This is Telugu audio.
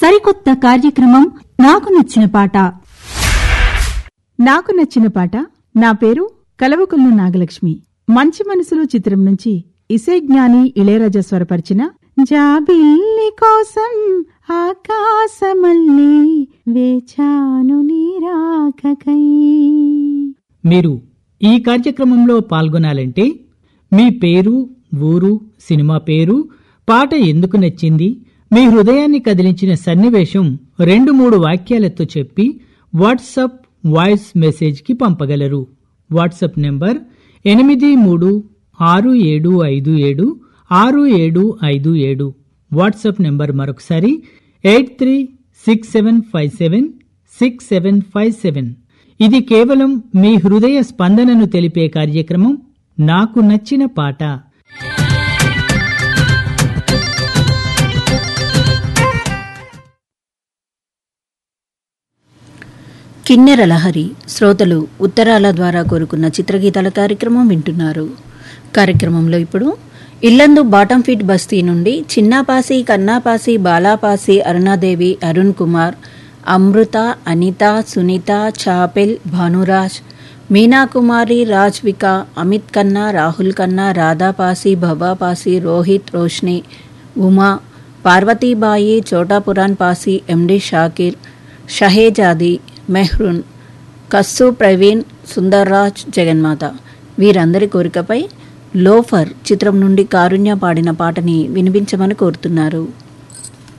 సరికొత్త కార్యక్రమం నాకు నచ్చిన పాట. నాకు నచ్చిన పాట. నా పేరు కలవకుల్లు నాగలక్ష్మి. మంచి మనసులు చిత్రం నుంచి ఇసేజ్ఞాని ఇళయరాజా స్వరపరిచిన జాబిల్లి కోసం ఆకాశమల్లే వేచాను నీరాకకై. మీరు ఈ కార్యక్రమంలో పాల్గొనాలంటే మీ పేరు, ఊరు, సినిమా పేరు, పాట ఎందుకు నచ్చింది, మీ హృదయాన్ని కదిలించిన సన్నివేశం 2-3 వాక్యాలతో చెప్పి వాట్సాప్ వాయిస్ మెసేజ్కి పంపగలరు. WhatsApp number 8367576757. వాట్సాప్ నెంబర్ మరొకసారి 8367576757. ఇది కేవలం మీ హృదయ స్పందనను తెలిపే కార్యక్రమం నాకు నచ్చిన పాట. కిన్నెర లహరి శ్రోతలు ఉత్తరాల ద్వారా కోరుకున్న చిత్రగీతాల కార్యక్రమం వింటున్నారు. కార్యక్రమంలో ఇప్పుడు ఇల్లందు బాటంఫీట్ బస్తీ నుండి చిన్నాపాసి, కన్నాపాసి, బాలాపాసి, అరుణాదేవి, అరుణ్ కుమార్, అమృత, అనిత, సునీత, చాపెల్, భానురాజ్, మీనాకుమారి, రాజ్విక, అమిత్ కన్నా, రాహుల్ కన్నా, రాధాపాసి, భవాపాసి, రోహిత్, రోష్ని, ఉమా, పార్వతీబాయి, చోటాపురాన్ పాసి, ఎండి షాకిర్, షహేజాది, మెహ్రూన్, కస్సు, ప్రవీణ్, సుందర్రాజ్, జగన్మాత వీరందరి కోరికపై లోఫర్ చిత్రం నుండి కారుణ్య పాడిన పాటని వినిపించమని కోరుతున్నారు.